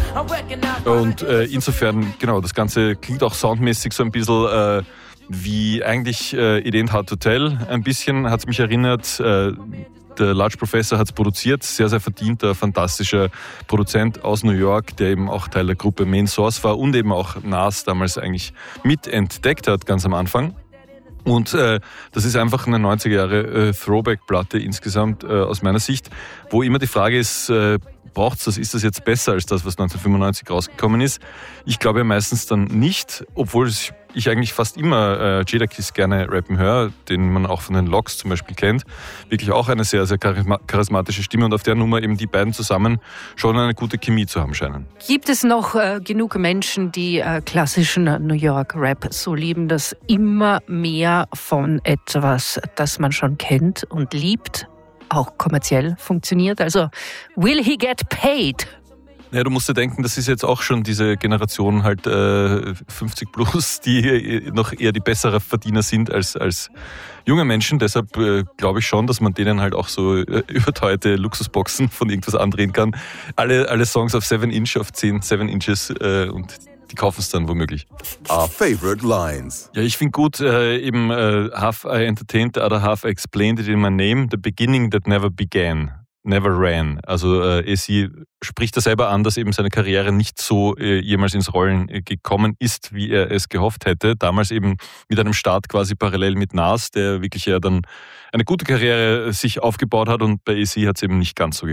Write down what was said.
Und insofern, genau, das Ganze klingt auch soundmäßig so ein bisschen wie eigentlich It Hard to Tell. Ein bisschen hat es mich erinnert. Der Large Professor hat es produziert, sehr, sehr verdienter, fantastischer Produzent aus New York, der eben auch Teil der Gruppe Main Source war und eben auch Nas damals eigentlich mitentdeckt hat, ganz am Anfang. Und das ist einfach eine 90er Jahre Throwback-Platte insgesamt aus meiner Sicht, wo immer die Frage ist, braucht's das? Ist das jetzt besser als das, was 1995 rausgekommen ist? Ich glaube ja meistens dann nicht, obwohl ich eigentlich fast immer Jadakiss gerne rappen höre, den man auch von den Logs zum Beispiel kennt. Wirklich auch eine sehr, sehr charismatische Stimme und auf der Nummer eben die beiden zusammen schon eine gute Chemie zu haben scheinen. Gibt es noch genug Menschen, die klassischen New York Rap so lieben, dass immer mehr von etwas, das man schon kennt und liebt, auch kommerziell funktioniert? Also, will he get paid? Ja, du musst dir denken, das ist jetzt auch schon diese Generation halt 50 plus, die noch eher die bessere Verdiener sind als junge Menschen. Deshalb glaube ich schon, dass man denen halt auch so überteuerte Luxusboxen von irgendwas andrehen kann. Alle Songs auf 7 Inch, auf 10 7 Inches und die kaufen es dann womöglich. Our favorite lines. Ja, ich finde gut, eben half I entertained, the other half I explained it in my name, the beginning that never began. Never ran. Also AC spricht da selber an, dass eben seine Karriere nicht so jemals ins Rollen gekommen ist, wie er es gehofft hätte. Damals eben mit einem Start quasi parallel mit Nas, der wirklich ja dann eine gute Karriere sich aufgebaut hat und bei AC hat es eben nicht ganz so